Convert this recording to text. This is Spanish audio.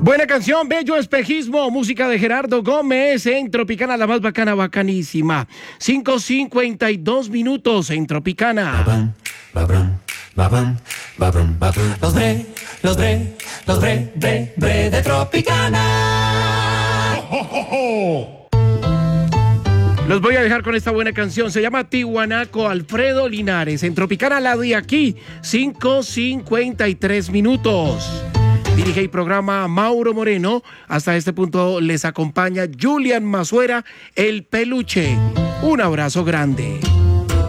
Buena canción, bello espejismo, música de Gerardo Gómez en Tropicana, la más bacana, bacanísima. 5:52 en Tropicana. Los bre de Tropicana. Los voy a dejar con esta buena canción, se llama Tiwanaco, Alfredo Linares, en Tropicana, la de aquí, 5:53. Dirige y programa Mauro Moreno. Hasta este punto les acompaña Julian Mazuera, el peluche. Un abrazo grande.